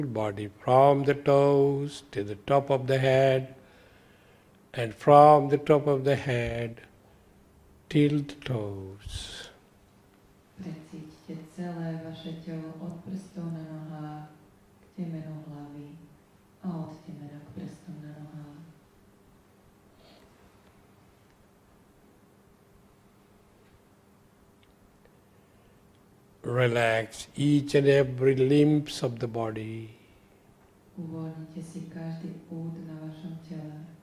body from the toes to the top of the head, and from the top of the head till the toes. Precíťte celé vaše telo od prstov na nohách k temenu hlavy a od temena k prstom na nohách. Relax each and every limbs of the body. Uvoľnite si každý púd na vašom tele.